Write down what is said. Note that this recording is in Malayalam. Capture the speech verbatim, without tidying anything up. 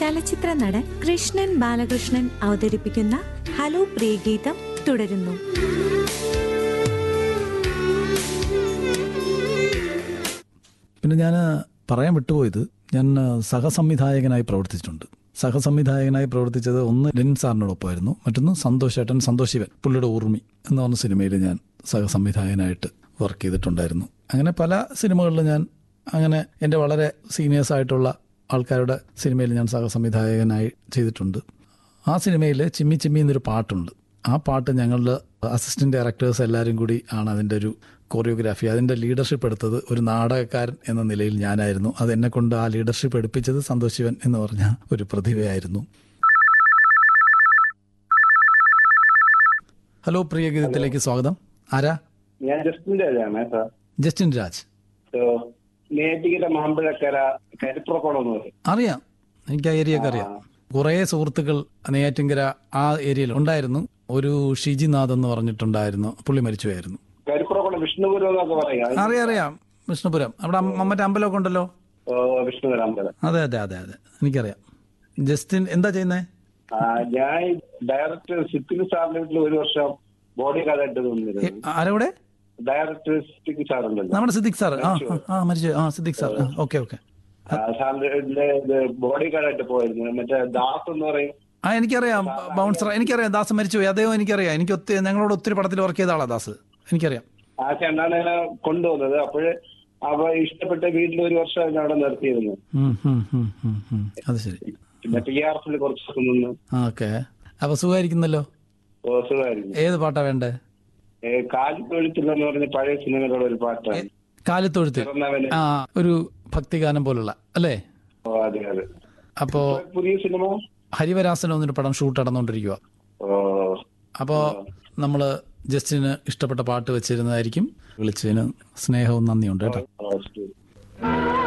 ചലച്ചിത്ര നടൻ കൃഷ്ണൻ ബാലകൃഷ്ണൻ അവതരിപ്പിക്കുന്ന ഹലോ പ്രിയഗീതം തുടരുന്നു. പിന്നെ ഞാൻ പറയാൻ വിട്ടുപോയത്, ഞാൻ സഹസംവിധായകനായി പ്രവർത്തിച്ചിട്ടുണ്ട്. സഹസംവിധായകനായി പ്രവർത്തിച്ചത് ഒന്ന് ലെനിൻ സാറിനോടൊപ്പമായിരുന്നു, മറ്റൊന്ന് സന്തോഷ് ഏട്ടൻ സന്തോഷ് ശിവൻ പുള്ളിയുടെ ഊർമി എന്ന് പറഞ്ഞ സിനിമയിൽ ഞാൻ സഹസംവിധായകനായിട്ട് വർക്ക് ചെയ്തിട്ടുണ്ടായിരുന്നു. അങ്ങനെ പല സിനിമകളിൽ ഞാൻ അങ്ങനെ എൻ്റെ വളരെ സീനിയേഴ്സ് ആയിട്ടുള്ള ആൾക്കാരുടെ സിനിമയിൽ ഞാൻ സഹസംവിധായകനായി ചെയ്തിട്ടുണ്ട്. ആ സിനിമയിൽ ചിമ്മി ചിമ്മി എന്നൊരു പാട്ടുണ്ട്. ആ പാട്ട് ഞങ്ങളുടെ അസിസ്റ്റന്റ് ഡയറക്ടേഴ്സ് എല്ലാവരും കൂടി ആണ് അതിൻ്റെ ഒരു കൊറിയോഗ്രാഫി, അതിൻ്റെ ലീഡർഷിപ്പ് എടുത്തത് ഒരു നാടകക്കാരൻ എന്ന നിലയിൽ ഞാനായിരുന്നു. അത് എന്നെ കൊണ്ട് ആ ലീഡർഷിപ്പ് എടുപ്പിച്ചത് സന്തോഷ് ശിവൻ എന്ന് പറഞ്ഞ ഒരു പ്രതിഭയായിരുന്നു. ഹലോ പ്രിയഗീതത്തിലേക്ക് സ്വാഗതം. ആരാ? ഞാൻ Justin രാജാണ് sir. Justin Raj. Mampazhakkara കരിപ്പുറക്കോണം. അറിയാം, എനിക്ക് ആ ഏരിയ ഒക്കെ അറിയാം. കുറേ സുഹൃത്തുക്കൾ നെയ്യാറ്റിൻകര ആ ഏരിയയിൽ ഉണ്ടായിരുന്നു. ഒരു ഷിജിനാഥ് എന്ന് പറഞ്ഞിട്ടുണ്ടായിരുന്നു, പുള്ളി മരിച്ചുപോയായിരുന്നു. കരിപ്പുറക്കോണം വിഷ്ണുപുരം എന്നൊക്കെ പറയാം. അറിയാം അറിയാം, വിഷ്ണുപുരം. അവിടെ മറ്റേ അമ്പലമൊക്കെ ഉണ്ടല്ലോ. വിഷ്ണുപുരം അമ്പലം. അതെ അതെ അതെ അതെ എനിക്കറിയാം. ജസ്റ്റിൻ എന്താ ചെയ്യുന്നേ? ഞാൻ ഡയറക്ടർ സിദ്ദിഖ് സാറിന്റെ വീട്ടിൽ ഒരു വർഷം ബോഡി ഗാർഡായിട്ട് നിന്നിരുന്നു. ആരോടെ? ഡയറക്ടർ സിദ്ദിഖ് സാറുണ്ടല്ലോ, നമ്മുടെ സിദ്ദിഖ് സാർ. ആ ആ മരിച്ചു. ആ സിദ്ദിഖ് സാർ. Okay okay. സാറിന്റെ ബോഡി ഗാർഡായിട്ട് പോയിരുന്നു. മറ്റേ ദാസ് എന്ന് പറയും. ആ എനിക്കറിയാം, ബൗൺസർ. എനിക്കറിയാം, ദാസ് മരിച്ചുപോയി. അദ്ദേഹം എനിക്കറിയാം. എനിക്ക് ഒത്തിരി ഞങ്ങളോട് ഒത്തിരി പടത്തിൽ വർക്ക് ചെയ്ത ആളാ ദാസ്. എനിക്കറിയാം. ആ ചേട്ടനാണ് എന്നെ കൊണ്ടുവന്നത്. അപ്പോഴ് അവ ഇഷ്ടപ്പെട്ട വീട്ടിൽ ഒരു വർഷം അവിടെ നിർത്തിയിരുന്നു. അത് ശരി. പിന്നെ ടി ആർ എഫിൽ കുറച്ച് നിന്ന്. ഓക്കെ. അപ്പൊ സുഖമായിരിക്കുന്നല്ലോ? സുഖമായിരിക്കും. ഏത് പാട്ടാ വേണ്ടേ? കാലിത്തൊഴുത്തില്ലെന്ന് പറഞ്ഞ പഴയ സിനിമയിലുള്ള ഒരു പാട്ടാണ്. കാലിത്തൊഴുത്ത്. ആ, ഒരു ഭക്തിഗാനം പോലുള്ള അല്ലേ? അതെ അതെ. അപ്പോ പുതിയ സിനിമ ഹരിവരാസനം എന്നൊരു പടം ഷൂട്ട് നടന്നുകൊണ്ടിരിക്കുക. അപ്പോ നമ്മള് ജസ്റ്റിന് ഇഷ്ടപ്പെട്ട പാട്ട് വെച്ചിരുന്നതായിരിക്കും. വിളിച്ചതിന് സ്നേഹവും നന്ദിയുണ്ട് കേട്ടോ.